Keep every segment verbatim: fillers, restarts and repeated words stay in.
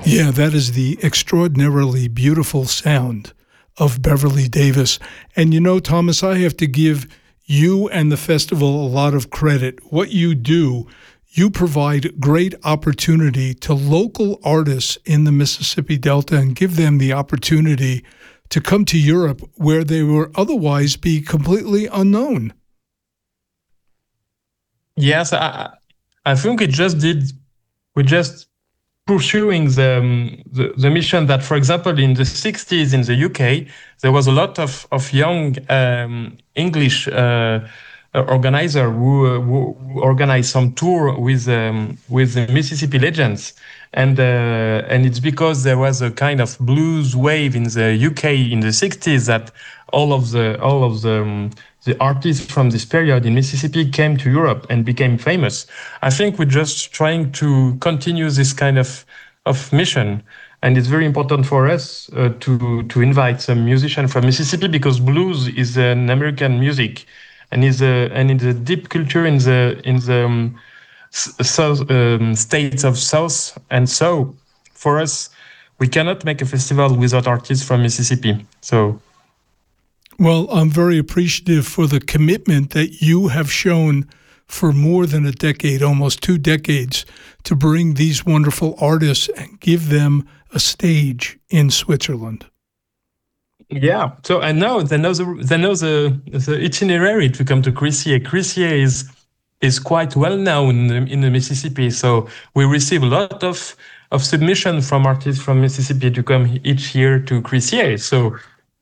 Yeah, that is the extraordinarily beautiful sound of Beverly Davis. And you know, Thomas, I have to give you and the festival a lot of credit. What you do, you provide great opportunity to local artists in the Mississippi Delta and give them the opportunity to come to Europe where they would otherwise be completely unknown. Yes, I, I think we just did, we just pursuing the, um, the the mission that, for example, in the sixties in the U K, there was a lot of of young um, English uh, organizer who, uh, who organized some tour with um, with the Mississippi Legends, and uh, and it's because there was a kind of blues wave in the U K in the sixties that all of the all of the um, the artists from this period in Mississippi came to Europe and became famous. I think we're just trying to continue this kind of of mission, and it's very important for us uh, to to invite some musicians from Mississippi because blues is an American music, and is a and it's a deep culture in the in the um, south um, states of South, and so for us, we cannot make a festival without artists from Mississippi. So. Well, I'm very appreciative for the commitment that you have shown for more than a decade, almost two decades, to bring these wonderful artists and give them a stage in Switzerland. Yeah. So and now they know the they know the, the itinerary to come to Crissier. Crissier is is quite well known in, in the Mississippi. So we receive a lot of of submission from artists from Mississippi to come each year to Crissier. So.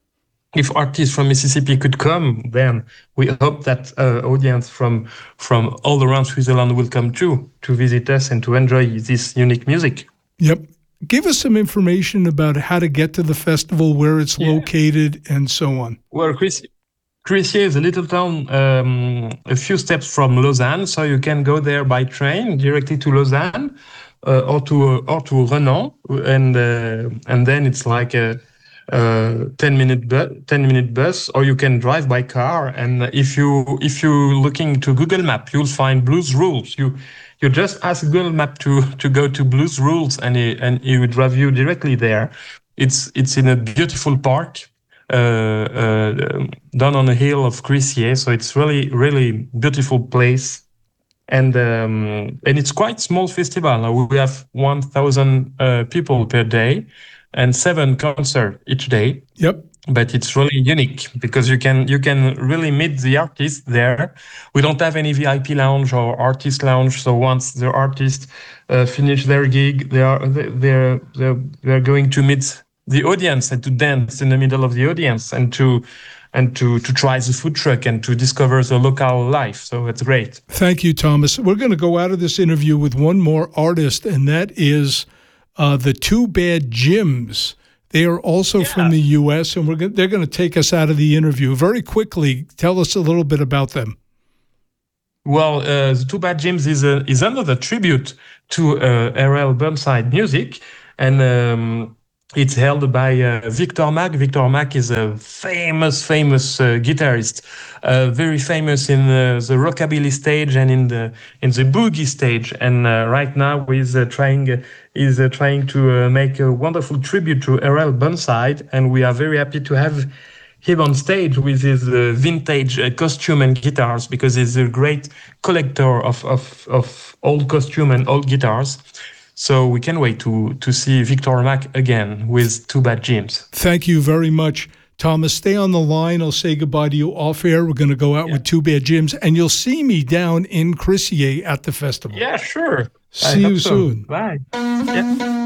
If artists from Mississippi could come, then we hope that uh, audience from from all around Switzerland will come too to visit us and to enjoy this unique music. Yep. Give us some information about how to get to the festival, where it's yeah. located, and so on. Well, Crissier, Crissier is a little town um, a few steps from Lausanne, so you can go there by train directly to Lausanne uh, or to uh, or to Renan, and uh, and then it's like a Uh, ten minute bu- ten minute bus, or you can drive by car. And if you if you looking to Google Map, you'll find Blues Rules. You you just ask Google Map to to go to Blues Rules, and it, and it would drive you directly there. It's it's in a beautiful park uh, uh, down on the hill of Crissier, so it's really really beautiful place. And um, and it's quite small festival. Now we have one thousand uh, people per day. And seven concerts each day. Yep. But it's really unique because you can you can really meet the artist there. We don't have any V I P lounge or artist lounge. So once the artists uh, finish their gig, they are they're they're they're going to meet the audience and to dance in the middle of the audience and to and to to try the food truck and to discover the local life. So it's great. Thank you, Thomas. We're going to go out of this interview with one more artist, and that is. Uh, the Two Bad Jims. They are also yeah. from the U S, and we're go- they're going to take us out of the interview. Very quickly, tell us a little bit about them. Well, uh, the Two Bad Jims is a, is another tribute to uh, R L Burnside music, and um, it's held by uh, Victor Mack. Victor Mack is a famous, famous uh, guitarist, uh, very famous in uh, the rockabilly stage and in the in the boogie stage. And uh, right now he's uh, trying uh, is uh, trying to uh, make a wonderful tribute to R L Burnside, and we are very happy to have him on stage with his uh, vintage uh, costume and guitars, because he's a great collector of of of old costume and old guitars. So we can't wait to to see Victor Mack again with Two Bad Jims. Thank you very much, Thomas. Stay on the line. I'll say goodbye to you off air. We're going to go out yeah. with Two Bad Jims, and you'll see me down in Crissier at the festival. Yeah, sure. See you so. soon. Bye. Yeah.